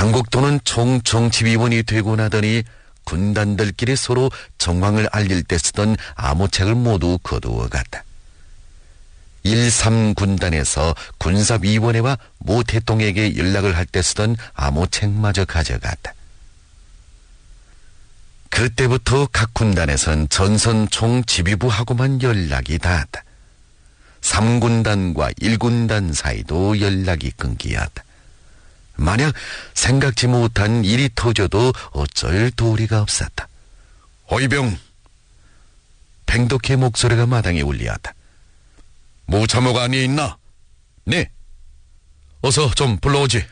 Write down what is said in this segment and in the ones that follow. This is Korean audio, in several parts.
당국도는 총정치위원이 되고 나더니 군단들끼리 서로 정황을 알릴 때 쓰던 암호책을 모두 거두어 갔다. 13군단에서 군사위원회와 모태동에게 연락을 할 때 쓰던 암호책마저 가져갔다. 그때부터 각 군단에선 전선 총지휘부하고만 연락이 닿았다. 3군단과 1군단 사이도 연락이 끊기었다. 만약 생각지 못한 일이 터져도 어쩔 도리가 없었다. 호위병! 팽독의 목소리가 마당에 울리었다. 무참호가 안에 있나? 네. 어서 좀 불러오지.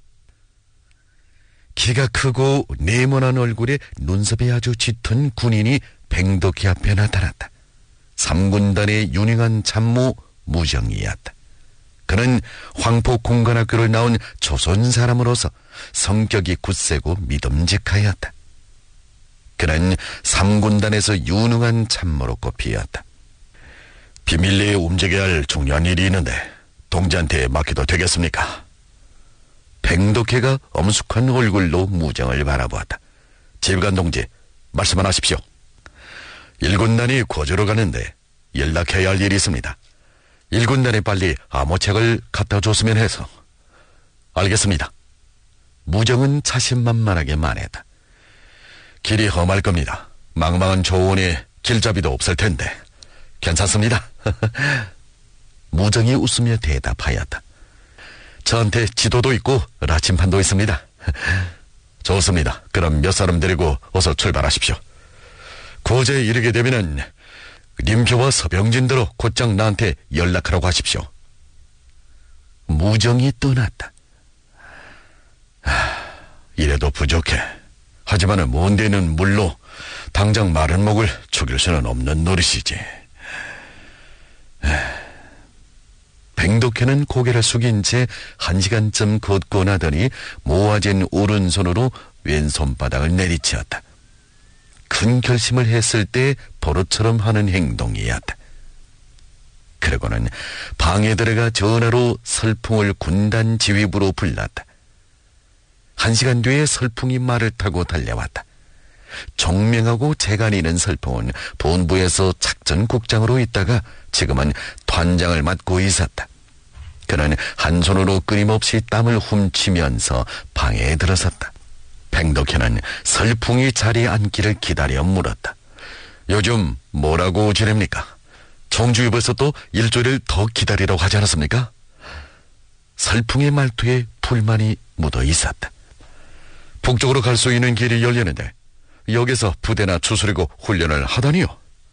키가 크고 네모난 얼굴에 눈썹이 아주 짙은 군인이 팽독희 앞에 나타났다. 3군단의 유능한 참모 무정이었다. 그는 황포공관학교를 나온 조선 사람으로서 성격이 굳세고 믿음직하였다. 그는 3군단에서 유능한 참모로 꼽히었다. 비밀리에 움직여야 할 중요한 일이 있는데 동지한테 맡겨도 되겠습니까? 팽독회가 엄숙한 얼굴로 무정을 바라보았다. 지휘관 동지, 말씀만 하십시오. 1군단이 고조로 가는데 연락해야 할 일이 있습니다. 1군단에 빨리 암호책을 갖다 줬으면 해서. 알겠습니다. 무정은 자신만만하게 말했다. 길이 험할 겁니다. 망망한 조원에 길잡이도 없을 텐데 괜찮습니다. 무정이 웃으며 대답하였다. 저한테 지도도 있고 나침판도 있습니다. 좋습니다. 그럼 몇 사람 데리고 어서 출발하십시오. 고제에 이르게 되면은 님표와 서병진대로 곧장 나한테 연락하라고 하십시오. 무정이 떠났다. 이래도 부족해. 하지만은 먼 데는 물로 당장 마른 목을 죽일 수는 없는 노릇이지. 팽독회는 고개를 숙인 채 1시간쯤 걷고 나더니 모아진 오른손으로 왼손바닥을 내리치었다. 큰 결심을 했을 때 버릇처럼 하는 행동이었다. 그러고는 방에 들어가 전화로 설풍을 군단 지휘부로 불렀다. 1시간 뒤에 설풍이 말을 타고 달려왔다. 총명하고 재간이 있는 설풍은 본부에서 작전국장으로 있다가 지금은团장을 맡고 있었다. 그는 한 손으로 끊임없이 땀을 훔치면서 방에 들어섰다. 팽독회는 설풍이 자리에 앉기를 기다려 물었다. 요즘 뭐라고 지냅니까? 총주이 벌써 또 일주일을 더 기다리라고 하지 않았습니까? 설풍의 말투에 불만이 묻어 있었다. 북쪽으로 갈 수 있는 길이 열리는데 여기서 부대나 추스리고 훈련을 하다니요.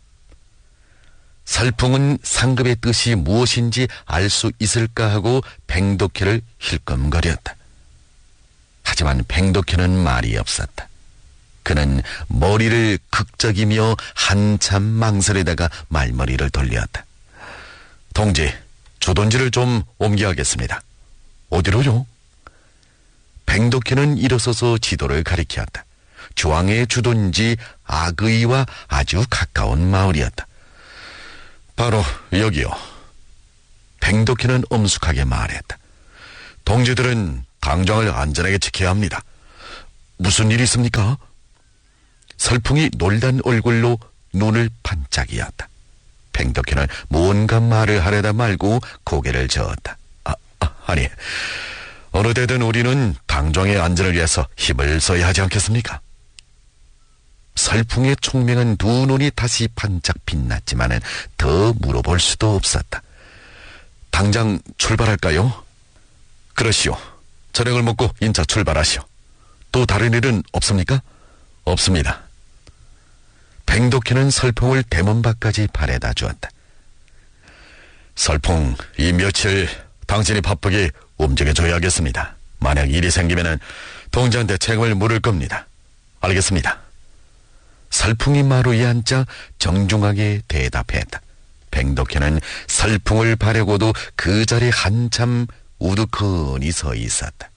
설풍은 상급의 뜻이 무엇인지 알 수 있을까 하고 팽독회를 힐끔거렸다. 하지만 팽독회는 말이 없었다. 그는 머리를 극적이며 한참 망설이다가 말머리를 돌렸다. 동지, 주둔지를 좀 옮겨야겠습니다. 어디로요? 팽독회는 일어서서 지도를 가리켰다. 주왕의 주둔지 악의와 아주 가까운 마을이었다. 바로 여기요. 팽독회는 엄숙하게 말했다. 동지들은 당장을 안전하게 지켜야 합니다. 무슨 일이 있습니까? 설풍이 놀란 얼굴로 눈을 반짝이었다. 팽독회는 뭔가 말을 하려다 말고 고개를 저었다. 아니, 어느 때든 우리는 당정의 안전을 위해서 힘을 써야 하지 않겠습니까? 설풍의 총명한 두 눈이 다시 반짝 빛났지만은 더 물어볼 수도 없었다. 당장 출발할까요? 그러시오. 저녁을 먹고 인차 출발하시오. 또 다른 일은 없습니까? 없습니다. 팽독회는 설풍을 대문 밖까지 바래다 주었다. 설풍, 이 며칠 당신이 바쁘게 움직여줘야겠습니다. 만약 일이 생기면은 동지한테 책임을 물을 겁니다. 알겠습니다. 설풍이 마루에 앉아 정중하게 대답했다. 팽독회는 설풍을 바라고도 그 자리에 한참 우두커니 서 있었다.